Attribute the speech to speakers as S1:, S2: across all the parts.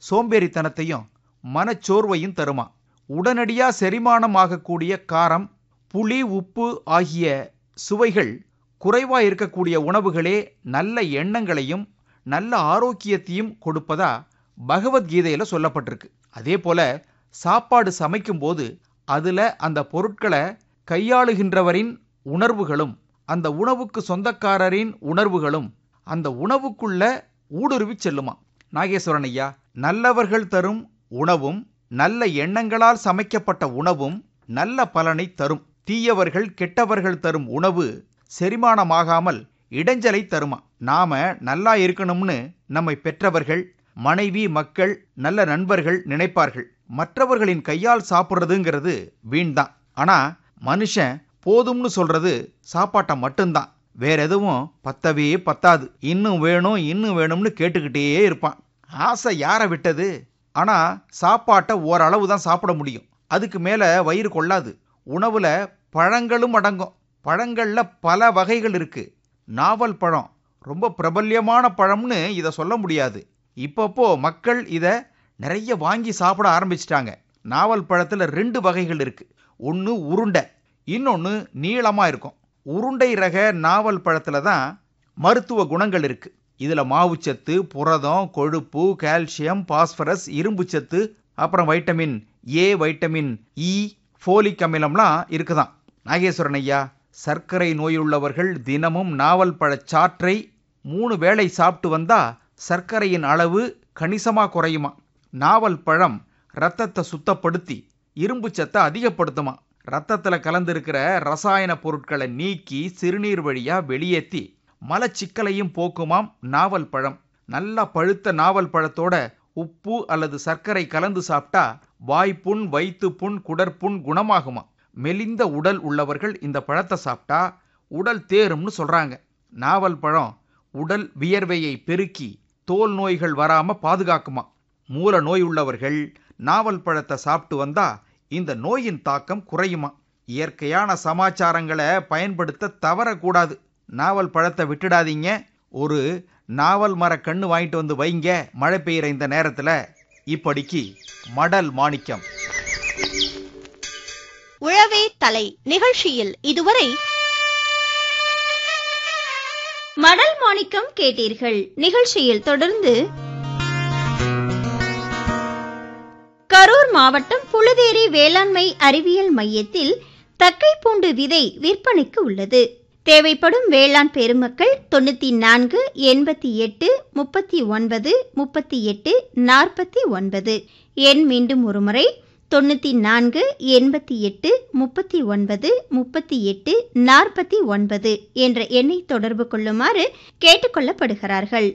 S1: சோம்பேறித்தனத்தையும் மனச்சோர்வையும் தருமா. உடனடியா செரிமானம் ஆகக்கூடிய காரம், புளி, உப்பு ஆகிய சுவைகள் குறைவா இருக்கக்கூடிய உணவுகளே நல்ல எண்ணங்களையும் நல்ல ஆரோக்கியத்தையும் கொடுப்பதா பகவத்கீதையில சொல்லப்பட்டிருக்கு. அதே போல சாப்பாடு சமைக்கும் போது அதுல அந்த பொருட்களை கையாளுகின்றவரின் உணர்வுகளும் அந்த உணவுக்கு சொந்தக்காரரின் உணர்வுகளும் அந்த உணவுக்குள்ள ஊடுருவி செல்லுமா. நாகேஸ்வரன் ஐயா, நல்லவர்கள் தரும் உணவும் நல்ல எண்ணங்களால் சமைக்கப்பட்ட உணவும் நல்ல பலனை தரும். தீயவர்கள் கெட்டவர்கள் தரும் உணவு செரிமானமாகாமல் இடைஞ்சலை தருமா. நாம நல்லா இருக்கணும்னு நம்மை பெற்றவர்கள், மனைவி, மக்கள், நல்ல நண்பர்கள் நினைப்பார்கள். மற்றவர்களின் கையால் சாப்பிட்றதுங்கிறது வீண்தான். ஆனா மனுஷன் போதும்னு சொல்றது சாப்பாட்டை மட்டும்தான். வேற எதுவும் பத்தவே பத்தாது. இன்னும் வேணும் இன்னும் வேணும்னு கேட்டுக்கிட்டே இருப்பான். ஆசை யாரை விட்டது? ஆனா சாப்பாட்டை ஓரளவு தான் சாப்பிட முடியும். அதுக்கு மேல வயிறு கொள்ளாது. உணவுல பழங்களும் அடங்கும். பழங்கள்ல பல வகைகள் இருக்கு. நாவல் பழம் ரொம்ப பிரபல்யமான பழம்னு இதை சொல்ல முடியாது. இப்பப்போ மக்கள் இதை நிறைய வாங்கி சாப்பிட ஆரம்பிச்சிட்டாங்க. நாவல் பழத்துல 2 வகைகள் இருக்கு. ஒன்று உருண்டை, இன்னொன்று நீளமா இருக்கும். உருண்டை ரக நாவல் பழத்துல தான் மருத்துவ குணங்கள் இருக்கு. இதுல மாவுச்சத்து, புரதம், கொழுப்பு, கால்சியம், பாஸ்பரஸ், இரும்பு சத்து, அப்புறம் vitamin A, vitamin E, folic அமிலம்லாம் இருக்குதான். நாகேஸ்வரன் ஐயா, சர்க்கரை நோயுள்ளவர்கள் தினமும் நாவல் பழச்சாற்றை 3 வேளை சாப்பிட்டு வந்தா சர்க்கரையின் அளவு கணிசமா குறையுமா. நாவல் பழம் ரத்தத்தை சுத்தப்படுத்தி இரும்பு சத்தை அதிகப்படுத்துமா. ரத்தத்துல கலந்திருக்கிற ரசாயன பொருட்களை நீக்கி சிறுநீர் வழியா வெளியேற்றி மலச்சிக்கலையும் போக்குமாம் நாவல் பழம். நல்லா பழுத்த நாவல் பழத்தோட உப்பு அல்லது சர்க்கரை கலந்து சாப்பிட்டா வாய்ப்புண், வயிற்றுப்புண், குடற்புண் குணமாகுமா. மெலிந்த உடல் உள்ளவர்கள் இந்த பழத்தை சாப்பிட்டா உடல் தேரும்னு சொல்றாங்க. நாவல் பழம் உடல் வியர்வையை பெருக்கி தோல் நோய்கள் வராம பாதுகாக்குமா. மூல நோய் உள்ளவர்கள் நாவல் பழத்தை சாப்பிட்டு வந்தா இந்த நோயின் தாக்கம் குறையுமா. இயற்கையான சமாச்சாரங்களை பயன்படுத்த தவறக்கூடாது. நாவல் பழத்தை விட்டுடாதீங்க. ஒரு நாவல் மர கண்ணு வாங்கிட்டு வந்து வைங்க மழை பெய்கிற இந்த நேரத்துல. இப்படிக்கு மடல் மாணிக்கம்.
S2: உழவே தலை நிகழ்ச்சியில் இதுவரை மடல் மாணிக்கம் கேட்டீர்கள். நிகழ்ச்சியில் தொடர்ந்து கரூர் மாவட்டம் புழுதேரி வேளாண்மை அறிவியல் மையத்தில் தக்கைப்பூண்டு விதை விற்பனைக்கு உள்ளது. தேவைப்படும் வேளாண் பெருமக்கள் 94 88 39 38 49. எண் மீண்டும் ஒருமுறை 94 88 39 38 49 என்ற எண்ணை தொடர்பு கொள்ளுமாறு கேட்டுக்கொள்ளப்படுகிறார்கள்.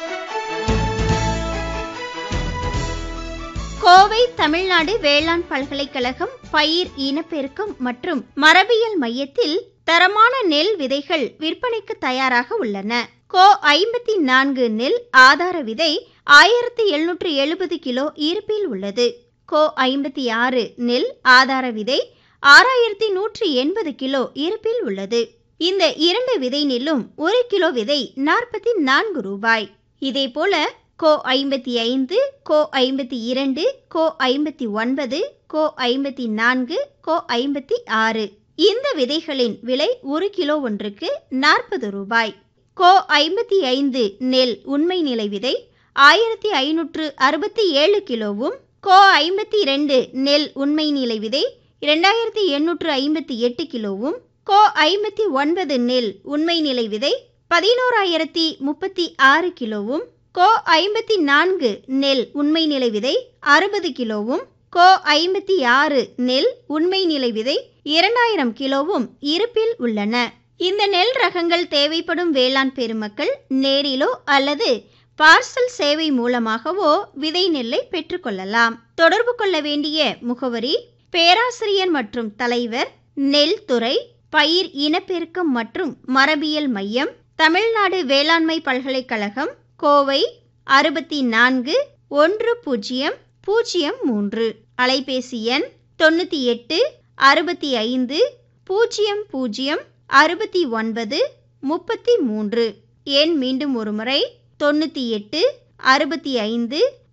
S2: கோவை தமிழ்நாடு வேளாண் பல்கலைக்கழகம் பயிர் இனப்பெருக்கம் மற்றும் மரபியல் மையத்தில் தரமான நெல் விதைகள் விற்பனைக்கு தயாராக உள்ளன. கோ 54 நெல் ஆதார விதை 1770 கிலோ இருப்பில் உள்ளது. கோ 56 நெல் ஆதார விதை 6180 கிலோ இருப்பில் உள்ளது. இந்த 2 விதை நெல்லும் 1 கிலோ விதை 44 ரூபாய். இதேபோல கோ 55, கோ 52, கோ 59, கோ 54, கோ 56 இந்த விதைகளின் விலை 1 கிலோ ஒன்றுக்கு 40 ரூபாய். கோ 55 நெல் உண்மை நிலை விதை 1567 கிலோவும், கோ 52 நெல் உண்மை நிலை விதை 2858 கிலோவும், கோ 59 நெல் உண்மை நிலை விதை 11036 கிலோவும், கோ 54 நெல் உண்மை நிலை விதை 60 கிலோவும், கோ 56 நெல் உண்மை நிலை விதை 2000 கிலோவும் இருப்பில் உள்ளன. இந்த நெல் ரகங்கள் தேவைப்படும் வேளாண் பெருமக்கள் நேரிலோ அல்லது பார்சல் சேவை மூலமாகவோ விதை நெல்லை பெற்றுக்கொள்ளலாம். தொடர்பு கொள்ள வேண்டிய முகவரி: பேராசிரியர் மற்றும் தலைவர், நெல் துறை, பயிர் இனப்பெருக்கம் மற்றும் மரபியல் மையம், தமிழ்நாடு வேளாண்மை பல்கலைக்கழகம், கோவை 64 1003. அலைபேசி எண் 98 65 00 69 33. எண் மீண்டும் ஒருமுறை 98 65